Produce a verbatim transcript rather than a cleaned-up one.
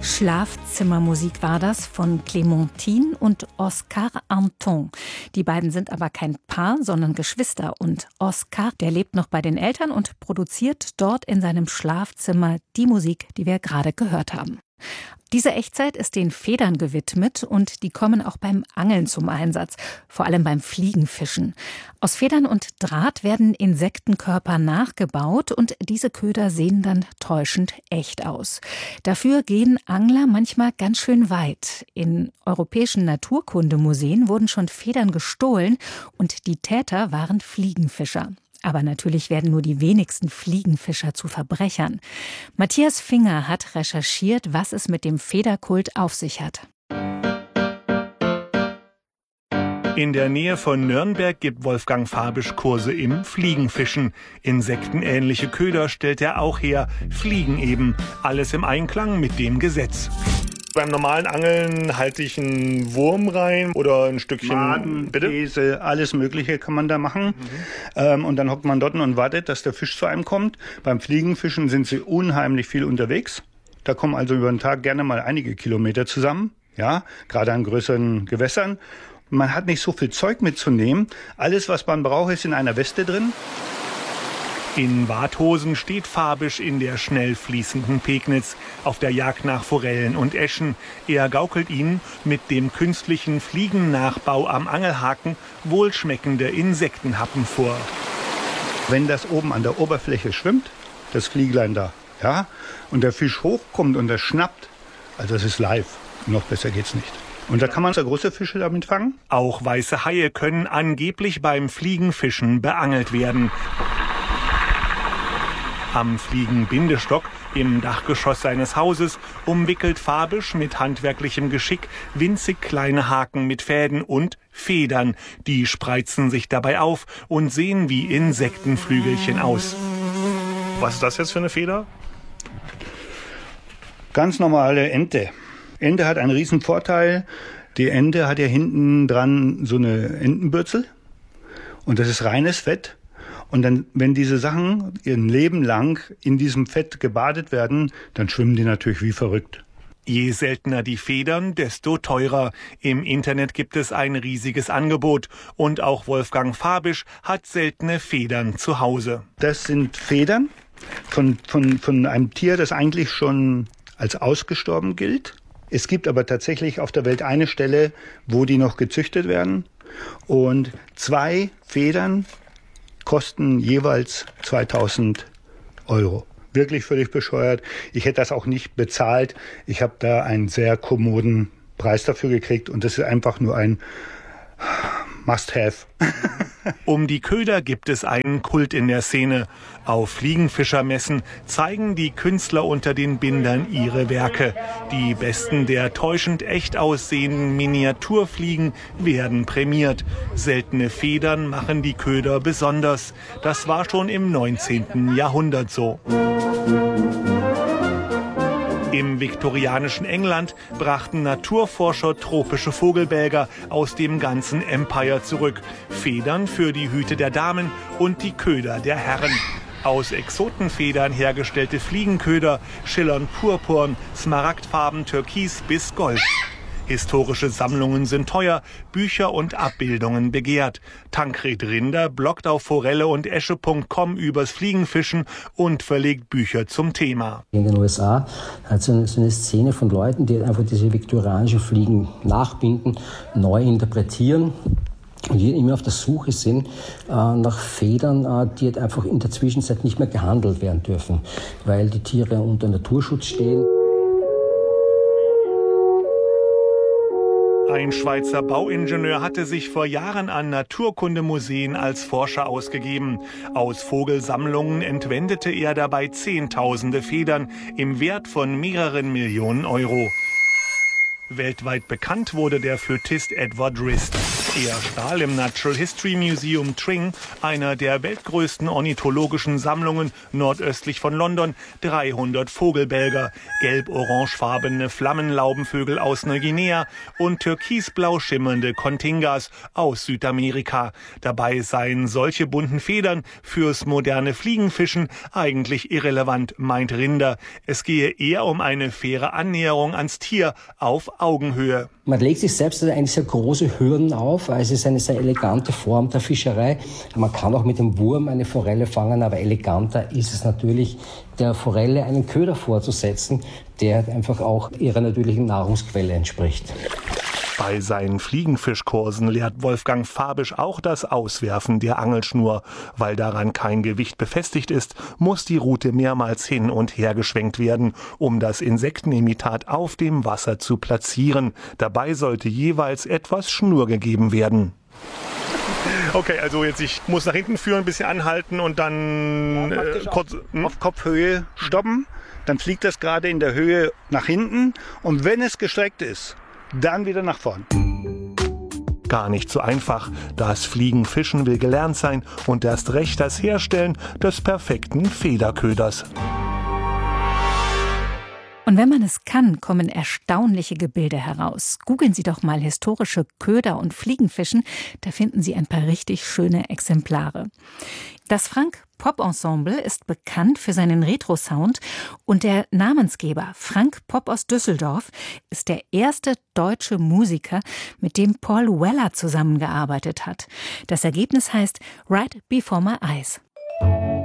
Schlafzimmermusik war das von Clémentine und Oscar Anton. Die beiden sind aber kein Paar, sondern Geschwister. Und Oscar, der lebt noch bei den Eltern und produziert dort in seinem Schlafzimmer die Musik, die wir gerade gehört haben. Diese Echtzeit ist den Federn gewidmet und die kommen auch beim Angeln zum Einsatz, vor allem beim Fliegenfischen. Aus Federn und Draht werden Insektenkörper nachgebaut und diese Köder sehen dann täuschend echt aus. Dafür gehen Angler manchmal ganz schön weit. In europäischen Naturkundemuseen wurden schon Federn gestohlen und die Täter waren Fliegenfischer. Aber natürlich werden nur die wenigsten Fliegenfischer zu Verbrechern. Matthias Finger hat recherchiert, was es mit dem Federkult auf sich hat. In der Nähe von Nürnberg gibt Wolfgang Fabisch Kurse im Fliegenfischen. Insektenähnliche Köder stellt er auch her, Fliegen eben. Alles im Einklang mit dem Gesetz. Beim normalen Angeln halte ich einen Wurm rein oder ein Stückchen Maden, bitte? Käse, alles Mögliche kann man da machen. Mhm. Ähm, und dann hockt man dort und wartet, dass der Fisch zu einem kommt. Beim Fliegenfischen sind sie unheimlich viel unterwegs. Da kommen also über den Tag gerne mal einige Kilometer zusammen. Ja, gerade an größeren Gewässern. Man hat nicht so viel Zeug mitzunehmen. Alles, was man braucht, ist in einer Weste drin. In Warthosen steht Fabisch in der schnell fließenden Pegnitz auf der Jagd nach Forellen und Äschen. Er gaukelt ihnen mit dem künstlichen Fliegennachbau am Angelhaken wohlschmeckende Insektenhappen vor. Wenn das oben an der Oberfläche schwimmt, das Flieglein da, ja, und der Fisch hochkommt und das schnappt, also das ist live. Noch besser geht's nicht. Und da kann man so große Fische damit fangen. Auch weiße Haie können angeblich beim Fliegenfischen beangelt werden. Am Fliegenbindestock im Dachgeschoss seines Hauses umwickelt Fabisch mit handwerklichem Geschick winzig kleine Haken mit Fäden und Federn. Die spreizen sich dabei auf und sehen wie Insektenflügelchen aus. Was ist das jetzt für eine Feder? Ganz normale Ente. Ente hat einen riesen Vorteil. Die Ente hat ja hinten dran so eine Entenbürzel und das ist reines Fett. Und dann, wenn diese Sachen ihr Leben lang in diesem Fett gebadet werden, dann schwimmen die natürlich wie verrückt. Je seltener die Federn, desto teurer. Im Internet gibt es ein riesiges Angebot. Und auch Wolfgang Fabisch hat seltene Federn zu Hause. Das sind Federn von, von, von einem Tier, das eigentlich schon als ausgestorben gilt. Es gibt aber tatsächlich auf der Welt eine Stelle, wo die noch gezüchtet werden. Und zwei Federn kosten jeweils zweitausend Euro. Wirklich völlig bescheuert. Ich hätte das auch nicht bezahlt. Ich habe da einen sehr kommoden Preis dafür gekriegt und das ist einfach nur ein Must-have. Um die Köder gibt es einen Kult in der Szene. Auf Fliegenfischermessen zeigen die Künstler unter den Bindern ihre Werke. Die besten der täuschend echt aussehenden Miniaturfliegen werden prämiert. Seltene Federn machen die Köder besonders. Das war schon im neunzehnten Jahrhundert so. Im viktorianischen England brachten Naturforscher tropische Vogelbälger aus dem ganzen Empire zurück. Federn für die Hüte der Damen und die Köder der Herren. Aus Exotenfedern hergestellte Fliegenköder schillern purpurn, smaragdfarben, türkis bis gold. Historische Sammlungen sind teuer, Bücher und Abbildungen begehrt. Tankred Rinder bloggt auf forelle und esche punkt com übers Fliegenfischen und verlegt Bücher zum Thema. In den U S A hat es eine, so eine Szene von Leuten, die einfach diese viktorianischen Fliegen nachbinden, neu interpretieren. Und die immer auf der Suche sind äh, nach Federn, äh, die halt einfach in der Zwischenzeit nicht mehr gehandelt werden dürfen, weil die Tiere unter Naturschutz stehen. Ein Schweizer Bauingenieur hatte sich vor Jahren an Naturkundemuseen als Forscher ausgegeben. Aus Vogelsammlungen entwendete er dabei Zehntausende Federn im Wert von mehreren Millionen Euro. Weltweit bekannt wurde der Flötist Edward Rist. Ehrstahl im Natural History Museum Tring, einer der weltgrößten ornithologischen Sammlungen nordöstlich von London, dreihundert Vogelbälger, gelb-orangefarbene Flammenlaubenvögel aus Neuguinea und türkisblau schimmernde Cotingas aus Südamerika. Dabei seien solche bunten Federn fürs moderne Fliegenfischen eigentlich irrelevant, meint Rinder. Es gehe eher um eine faire Annäherung ans Tier auf Augenhöhe. Man legt sich selbst eigentlich sehr große Hürden auf, weil es ist eine sehr elegante Form der Fischerei. Man kann auch mit dem Wurm eine Forelle fangen, aber eleganter ist es natürlich, der Forelle einen Köder vorzusetzen, der einfach auch ihrer natürlichen Nahrungsquelle entspricht. Bei seinen Fliegenfischkursen lehrt Wolfgang Fabisch auch das Auswerfen der Angelschnur. Weil daran kein Gewicht befestigt ist, muss die Rute mehrmals hin und her geschwenkt werden, um das Insektenimitat auf dem Wasser zu platzieren. Dabei sollte jeweils etwas Schnur gegeben werden. Okay, also jetzt ich muss nach hinten führen, ein bisschen anhalten und dann ja, äh, kurz auf, hm? auf Kopfhöhe stoppen. Dann fliegt das gerade in der Höhe nach hinten und wenn es gestreckt ist, dann wieder nach vorn. Gar nicht so einfach. Das Fliegenfischen will gelernt sein und erst recht das Herstellen des perfekten Federköders. Und wenn man es kann, kommen erstaunliche Gebilde heraus. Googeln Sie doch mal historische Köder und Fliegenfischen, da finden Sie ein paar richtig schöne Exemplare. Das Frank Pop Ensemble ist bekannt für seinen Retro-Sound und der Namensgeber Frank Pop aus Düsseldorf ist der erste deutsche Musiker, mit dem Paul Weller zusammengearbeitet hat. Das Ergebnis heißt Right Before My Eyes.